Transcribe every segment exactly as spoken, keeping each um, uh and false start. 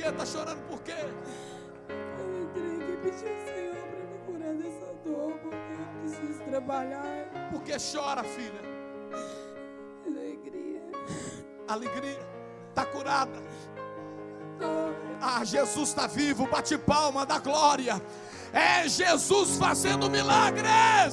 Está chorando por quê? Eu entrei aqui e pedi ao Senhor para me curar dessa dor, porque eu preciso trabalhar. Por que chora, filha? Alegria. Alegria. Está curada. Dor. Ah, Jesus está vivo. Bate palma da glória. É Jesus fazendo milagres.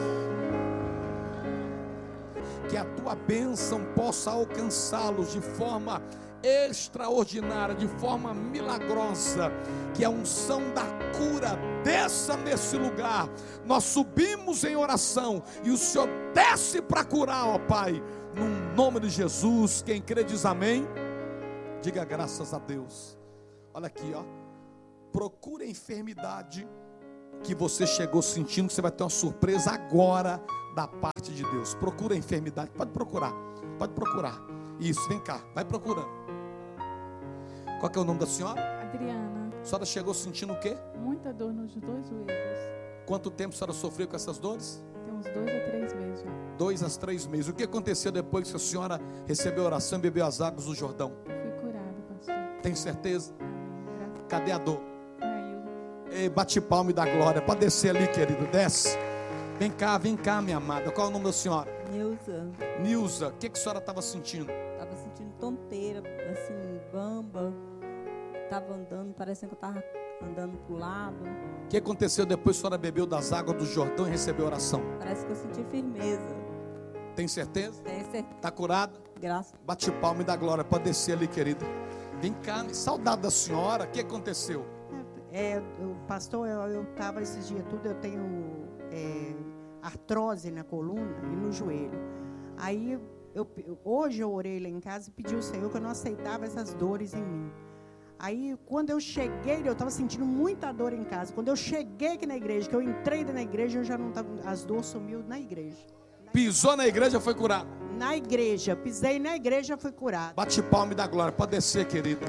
Que a tua bênção possa alcançá-los de forma extraordinária, de forma milagrosa. Que a unção da cura desça nesse lugar. Nós subimos em oração e o Senhor desce para curar, ó Pai, no nome de Jesus. Quem crê diz amém. Diga graças a Deus. Olha aqui, ó. Procure a enfermidade que você chegou sentindo, que você vai ter uma surpresa agora da parte de Deus. Procura a enfermidade. Pode procurar. Pode procurar. Isso, vem cá. Vai procurando. Qual que é o nome da senhora? Adriana. A senhora chegou sentindo o quê? Muita dor nos dois joelhos. Quanto tempo a senhora sofreu com essas dores? Tem uns dois a três meses já. Dois a três meses. O que aconteceu depois que a senhora recebeu a oração e bebeu as águas do Jordão? Fui curada, pastor. Tem certeza? Graças Cadê a dor? a Deus. Ei, bate palma e dá glória. Pode descer ali, querido. Desce. Vem cá, vem cá, minha amada. Qual é o nome da senhora? Nilza. Nilza. O que, que a senhora estava sentindo? Tava sentindo tonteira, assim, bamba. Tava andando, parecendo que eu tava andando pro lado. O que aconteceu depois que a senhora bebeu das águas do Jordão e recebeu oração? Parece que eu senti firmeza. Tem certeza? Tem certeza. Está curada? Graças. Bate palma e dá glória. Pode descer ali, querida. Vem cá, saudade da senhora. O que aconteceu? É, o pastor, eu estava esses dias tudo, eu tenho é, artrose na coluna e no joelho. Aí, eu, hoje eu orei lá em casa e pedi ao Senhor que eu não aceitava essas dores em mim. Aí, quando eu cheguei, eu estava sentindo muita dor em casa. Quando eu cheguei aqui na igreja, que eu entrei na igreja, eu já não tava, as dores sumiu na igreja. Pisou na igreja, foi curado. Na igreja, pisei na igreja, fui curado. Bate palma e dá glória. Pode descer, querida.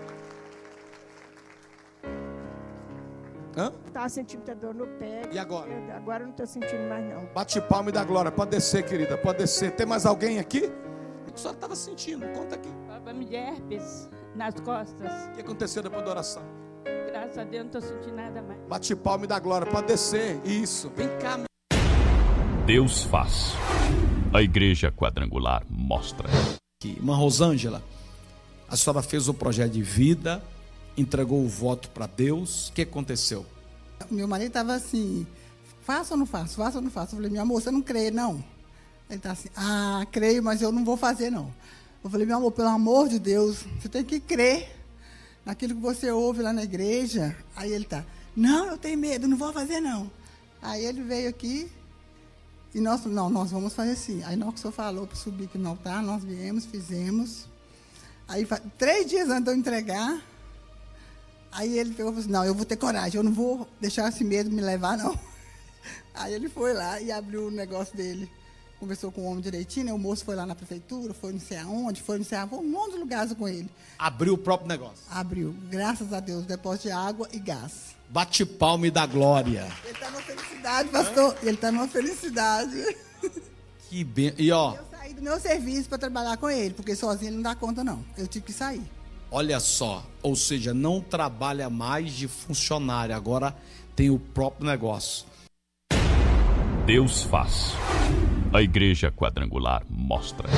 Hã? Estava sentindo muita dor no pé. E agora? Eu, agora eu não estou sentindo mais, não. Bate palma e dá glória. Pode descer, querida. Pode descer. Tem mais alguém aqui? O que a senhora estava sentindo? Conta aqui. Problema de herpes nas costas. O que aconteceu depois da oração? Graças a Deus não estou sentindo nada mais. Bate palma e dá glória. Pode descer. Isso. Vem cá, meu. Deus faz. A Igreja Quadrangular mostra. Irmã Rosângela, a senhora fez um projeto de vida, entregou o voto para Deus. O que aconteceu? Meu marido estava assim, faço ou não faço, faço ou não faço. Eu falei, minha amor, você não crê, não? Ele está assim, ah, creio, mas eu não vou fazer, não. Eu falei, meu amor, pelo amor de Deus, você tem que crer naquilo que você ouve lá na igreja. Aí ele está, não, eu tenho medo, não vou fazer, não. Aí ele veio aqui e nós, não, nós vamos fazer sim. Aí nós que o senhor falou para subir aqui no altar, nós viemos, fizemos. Aí, três dias antes de eu entregar, aí ele pegou e falou assim, não, eu vou ter coragem, eu não vou deixar esse medo me levar, não. Aí ele foi lá e abriu o negócio dele. Conversou com o homem direitinho, né? O moço foi lá na prefeitura, foi não sei aonde, foi não sei aonde, foi um monte de lugares com ele. Abriu o próprio negócio. Abriu, graças a Deus, depósito de água e gás. Bate palma e dá glória. Ele está numa felicidade, pastor, Hã? Ele está numa felicidade. Que bem, e ó. Eu saí do meu serviço para trabalhar com ele, porque sozinho ele não dá conta, não. Eu tive que sair. Olha só, ou seja, não trabalha mais de funcionário, agora tem o próprio negócio. Deus faz. A Igreja Quadrangular mostra.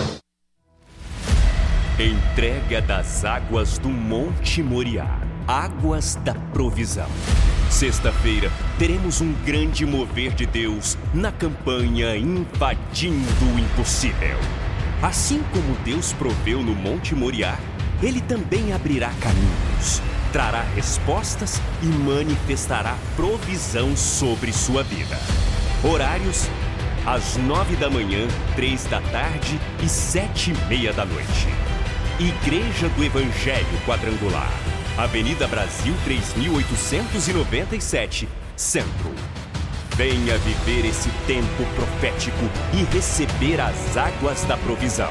Entrega das águas do Monte Moriá. Águas da provisão. Sexta-feira, teremos um grande mover de Deus na campanha Invadindo o Impossível. Assim como Deus proveu no Monte Moriá, Ele também abrirá caminhos, trará respostas e manifestará provisão sobre sua vida. Horários: às nove da manhã, três da tarde e sete e meia da noite. Igreja do Evangelho Quadrangular, Avenida Brasil três mil oitocentos e noventa e sete, Centro. Venha viver esse tempo profético e receber as águas da provisão.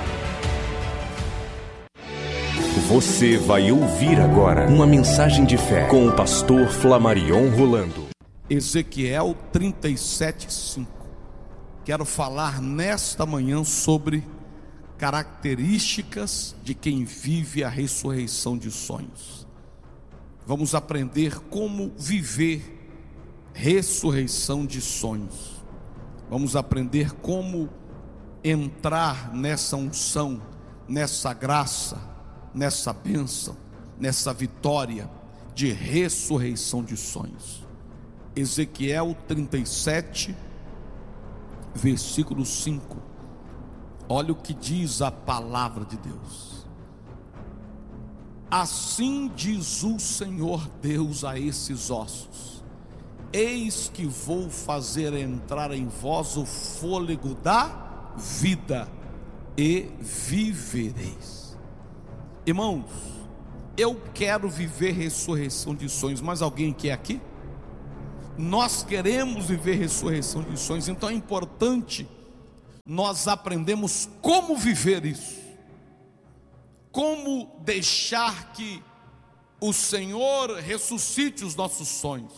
Você vai ouvir agora uma mensagem de fé com o pastor Flamarion Rolando. Ezequiel trinta e sete, cinco. Quero falar nesta manhã sobre características de quem vive a ressurreição de sonhos. vamos aprender como viver ressurreição de sonhos. Vamos aprender como entrar nessa unção, nessa graça, nessa bênção, nessa vitória de ressurreição de sonhos. Ezequiel trinta e sete, versículo cinco. Olha o que diz a palavra de Deus. Assim diz o Senhor Deus a esses ossos: eis que vou fazer entrar em vós o fôlego da vida, e vivereis. Irmãos, eu quero viver ressurreição de sonhos. Mas alguém quer aqui? Nós queremos viver ressurreição de sonhos. Então é importante nós aprendermos como viver isso, como deixar que o Senhor ressuscite os nossos sonhos.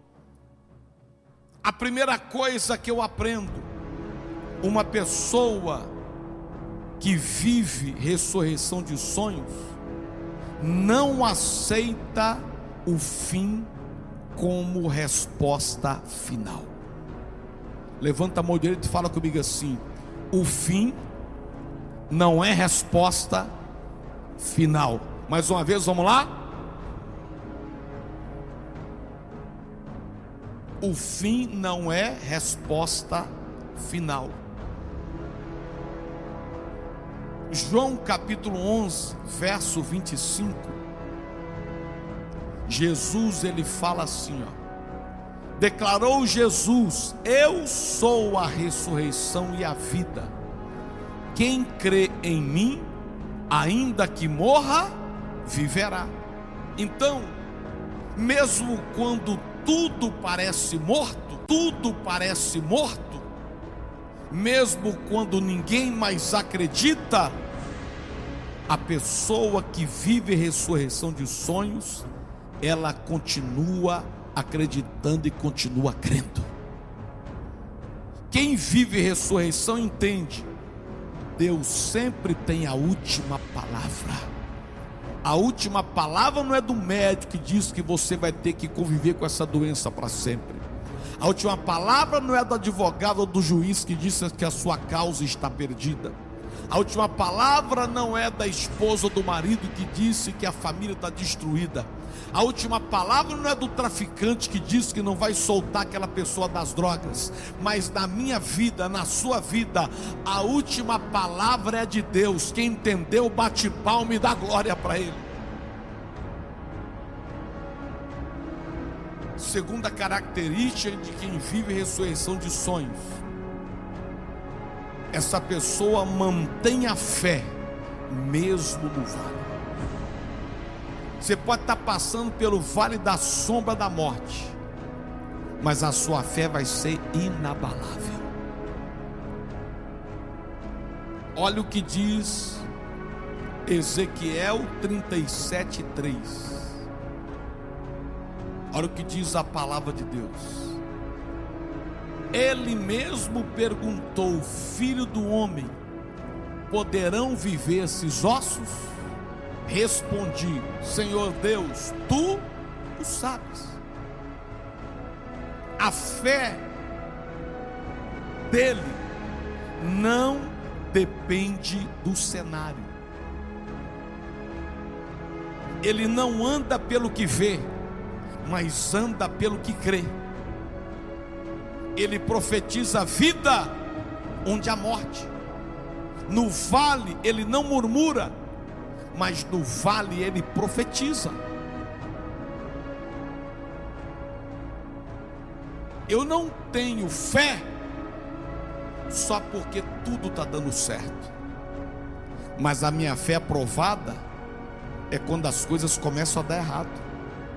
A primeira coisa que eu aprendo: uma pessoa que vive ressurreição de sonhos não aceita o fim como resposta final. Levanta a mão direita e fala comigo assim: o fim não é resposta final. Mais uma vez, vamos lá? O fim não é resposta final. João capítulo onze, verso vinte e cinco. Jesus, ele fala assim, ó: declarou Jesus: eu sou a ressurreição e a vida. Quem crê em mim, ainda que morra, viverá. Então, mesmo quando tudo parece morto, tudo parece morto, mesmo quando ninguém mais acredita, a pessoa que vive ressurreição de sonhos, ela continua acreditando e continua crendo. Quem vive ressurreição entende: Deus sempre tem a última palavra. A última palavra não é do médico que diz que você vai ter que conviver com essa doença para sempre. A última palavra não é do advogado ou do juiz que diz que a sua causa está perdida. A última palavra não é da esposa ou do marido que disse que a família está destruída. A última palavra não é do traficante que diz que não vai soltar aquela pessoa das drogas. Mas na minha vida, na sua vida, a última palavra é de Deus. Quem entendeu, bate palma e dá glória para Ele. Segunda característica de quem vive ressurreição de sonhos: essa pessoa mantém a fé mesmo no vale. Você pode estar passando pelo vale da sombra da morte, mas a sua fé vai ser inabalável. Olha o que diz Ezequiel trinta e sete, três. Olha o que diz a palavra de Deus. Ele mesmo perguntou: filho do homem, poderão viver esses ossos? Respondi: Senhor Deus, tu o sabes. A fé dele não depende do cenário. Ele não anda pelo que vê, mas anda pelo que crê. Ele profetiza vida onde há morte. No vale ele não murmura, mas no vale ele profetiza. Eu não tenho fé só porque tudo está dando certo, mas a minha fé provada é quando as coisas começam a dar errado.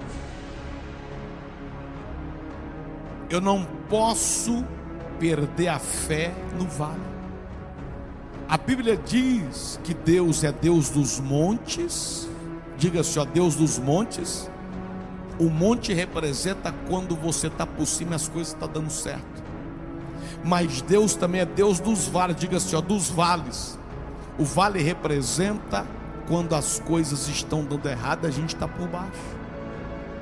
Eu não posso perder a fé no vale. A Bíblia diz que Deus é Deus dos montes. Diga-se, ó, Deus dos montes. O monte representa quando você está por cima e as coisas estão dando certo. Mas Deus também é Deus dos vales. Diga-se, ó, dos vales. O vale representa quando as coisas estão dando errado, a gente está por baixo.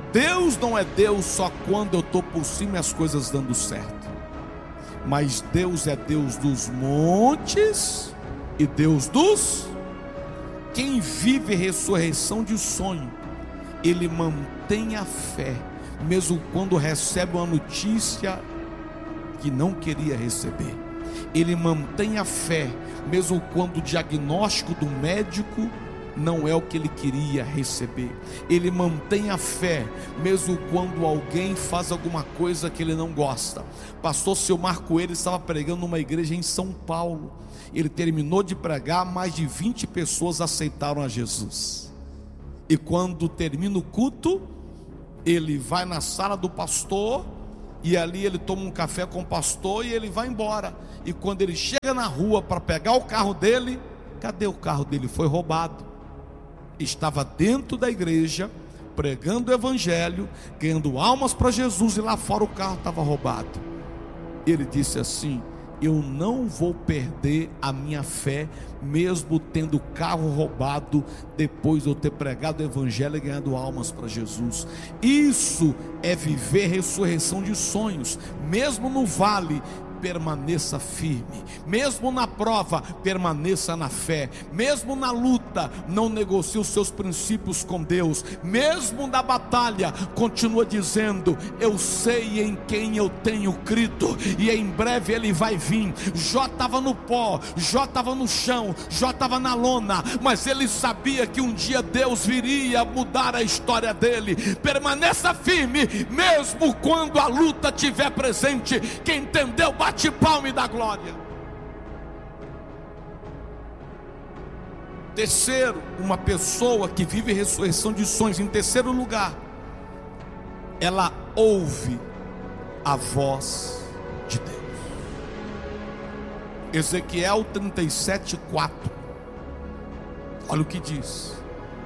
Deus não é Deus só quando eu estou por cima e as coisas dando certo. Mas Deus é Deus dos montes e Deus dos... Quem vive ressurreição de sonho, ele mantém a fé, mesmo quando recebe uma notícia que não queria receber. Ele mantém a fé, mesmo quando o diagnóstico do médico não é o que ele queria receber. Ele mantém a fé, mesmo quando alguém faz alguma coisa que ele não gosta. Pastor Silmar Coelho estava pregando numa igreja em São Paulo. Ele terminou de pregar, mais de vinte pessoas aceitaram a Jesus. E quando termina o culto, ele vai na sala do pastor, e ali ele toma um café com o pastor e ele vai embora. E quando ele chega na rua para pegar o carro dele, cadê o carro dele? Foi roubado. Estava dentro da igreja, pregando o evangelho, ganhando almas para Jesus, e lá fora o carro estava roubado. Ele disse assim: eu não vou perder a minha fé, mesmo tendo carro roubado, depois de eu ter pregado o evangelho e ganhado almas para Jesus. Isso é viver ressurreição de sonhos. Mesmo no vale, permaneça firme. Mesmo na prova, permaneça na fé. Mesmo na luta, não negocie os seus princípios com Deus. Mesmo na batalha, continua dizendo: eu sei em quem eu tenho crido, e em breve ele vai vir. Jó estava no pó, Jó estava no chão, Jó estava na lona, mas ele sabia que um dia Deus viria mudar a história dele. Permaneça firme, mesmo quando a luta estiver presente. Quem entendeu, bate palma e dá glória. Terceiro, uma pessoa que vive ressurreição de sonhos, em terceiro lugar, ela ouve a voz de Deus. Ezequiel trinta e sete, quatro. Olha o que diz: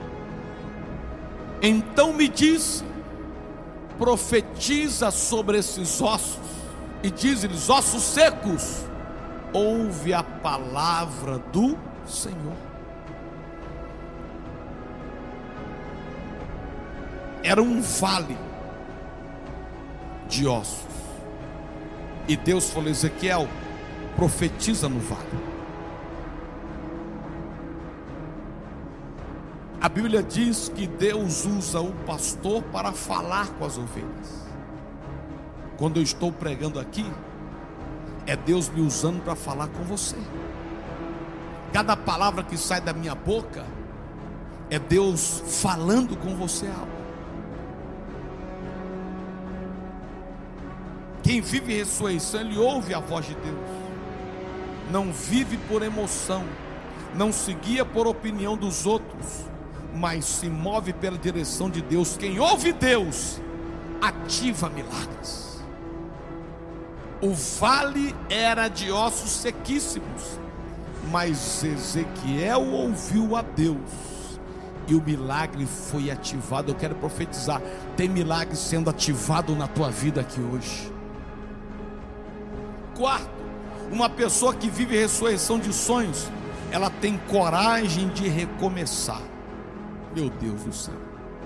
então me disse, profetiza sobre esses ossos, e diz-lhes: ossos secos, ouve a palavra do Senhor. Era um vale de ossos, e Deus falou: Ezequiel, profetiza no vale. A Bíblia diz que Deus usa o pastor para falar com as ovelhas. Quando eu estou pregando aqui, é Deus me usando para falar com você. Cada palavra que sai da minha boca é Deus falando com você algo. Quem vive ressurreição, ele ouve a voz de Deus. Não vive por emoção, não se guia por opinião dos outros, mas se move pela direção de Deus. Quem ouve Deus, ativa milagres. O vale era de ossos sequíssimos, mas Ezequiel ouviu a Deus, e o milagre foi ativado. Eu quero profetizar: tem milagre sendo ativado na tua vida aqui hoje. Quarto, uma pessoa que vive ressurreição de sonhos, ela tem coragem de recomeçar. Meu Deus do céu.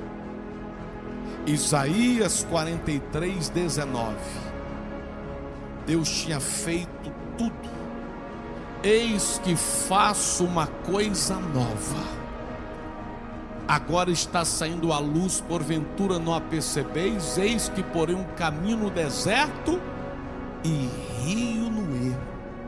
Isaías quarenta e três, dezenove. Deus tinha feito tudo. Eis que faço uma coisa nova. Agora está saindo a luz, porventura não a percebeis? Eis que porém um caminho no deserto e rio no ermo.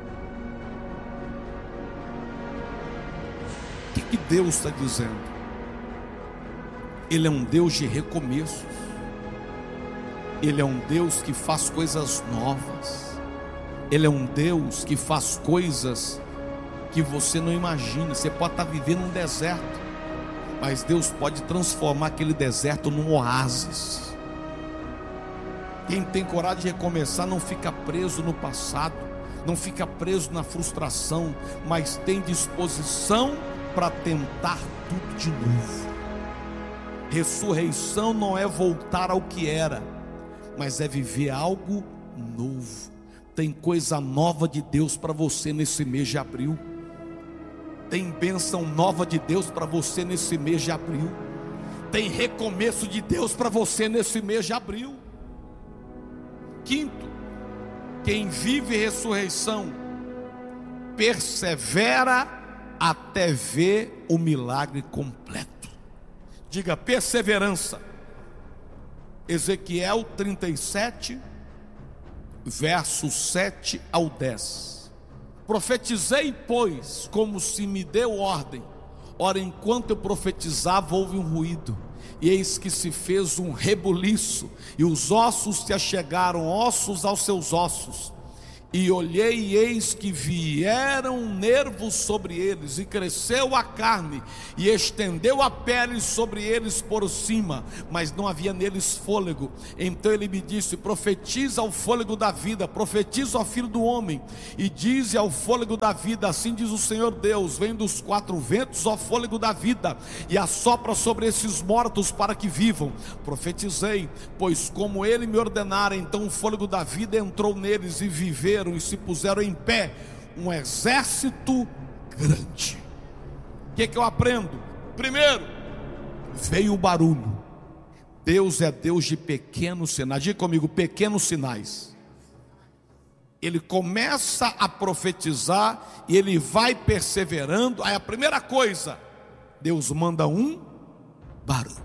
O que, que Deus está dizendo? Ele é um Deus de recomeços. Ele é um Deus que faz coisas novas. Ele é um Deus que faz coisas que você não imagina. Você pode estar vivendo um deserto, mas Deus pode transformar aquele deserto num oásis. Quem tem coragem de recomeçar não fica preso no passado, não fica preso na frustração, mas tem disposição para tentar tudo de novo. Ressurreição não é voltar ao que era, mas é viver algo novo. Tem coisa nova de Deus para você nesse mês de abril. Tem bênção nova de Deus para você nesse mês de abril. Tem recomeço de Deus para você nesse mês de abril. Quinto, quem vive ressurreição persevera até ver o milagre completo. Diga perseverança. Ezequiel trinta e sete, versos sete ao dez. Profetizei, pois, como se me deu ordem. Ora, enquanto eu profetizava, houve um ruído, e eis que se fez um rebuliço, e os ossos se achegaram, ossos aos seus ossos. E olhei, e eis que vieram nervos sobre eles, e cresceu a carne, e estendeu a pele sobre eles por cima, mas não havia neles fôlego. Então ele me disse: profetiza ao fôlego da vida, profetiza ao filho do homem, e dize ao fôlego da vida: assim diz o Senhor Deus, vem dos quatro ventos, ó fôlego da vida, e assopra sobre esses mortos para que vivam. Profetizei, pois como ele me ordenara, então o fôlego da vida entrou neles, e viveram, e se puseram em pé um exército grande. O que, que eu aprendo? Primeiro, veio o barulho. Deus é Deus de pequenos sinais. Diga comigo, pequenos sinais. Ele começa a profetizar e ele vai perseverando. Aí a primeira coisa, Deus manda um barulho.